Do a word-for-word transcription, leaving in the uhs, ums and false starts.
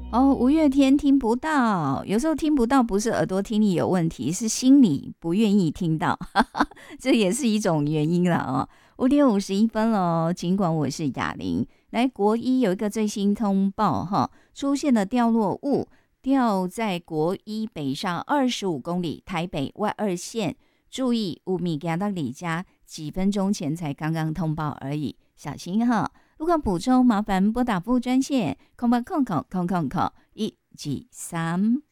哦，五月天听不到，有时候听不到不是耳朵听力有问题，是心里不愿意听到，这也是一种原因了哦。五点五十一分了，尽管我是哑铃。来，国一有一个最新通报哈，出现了掉落物，掉在国一北上二十五公里台北外二线，注意五米给到李家，几分钟前才刚刚通报而已，小心哈。如果补充，麻烦拨打服务专线空八空空空空空一几三。